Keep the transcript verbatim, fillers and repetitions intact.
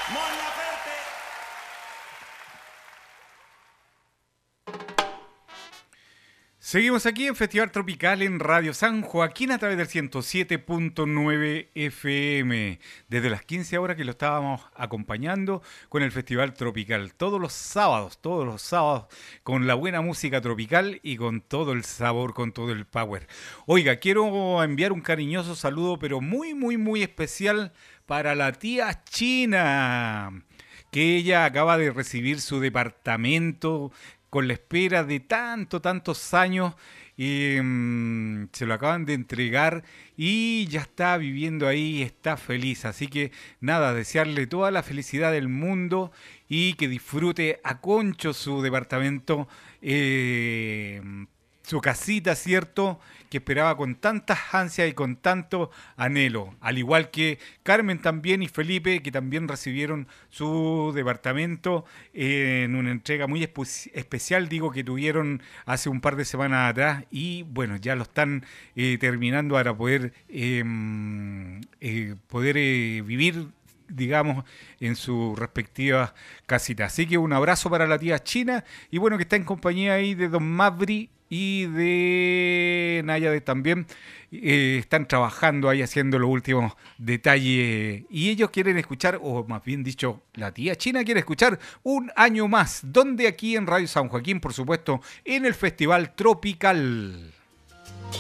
Mon Laferte. Seguimos aquí en Festival Tropical en Radio San Joaquín a través del ciento siete punto nueve F M. Desde las quince horas que lo estábamos acompañando con el Festival Tropical. Todos los sábados, todos los sábados con la buena música tropical y con todo el sabor, con todo el power. Oiga, quiero enviar un cariñoso saludo, pero muy, muy, muy especial para la tía China, que ella acaba de recibir su departamento con la espera de tanto, tantos años. Y mm, se lo acaban de entregar y ya está viviendo ahí, está feliz. Así que nada, desearle toda la felicidad del mundo y que disfrute a concho su departamento, eh, su casita, ¿cierto? Que esperaba con tantas ansias y con tanto anhelo. Al igual que Carmen también y Felipe, que también recibieron su departamento eh, en una entrega muy espe- especial, digo, que tuvieron hace un par de semanas atrás. Y bueno, ya lo están eh, terminando para poder, eh, eh, poder eh, vivir, digamos, en sus respectivas casitas. Así que un abrazo para la tía China y bueno, que está en compañía ahí de Don Mavri y de Nayade también. Eh, están trabajando ahí haciendo los últimos detalles y ellos quieren escuchar, o más bien dicho, la tía China quiere escuchar un año más. Donde aquí en Radio San Joaquín, por supuesto, en el Festival Tropical.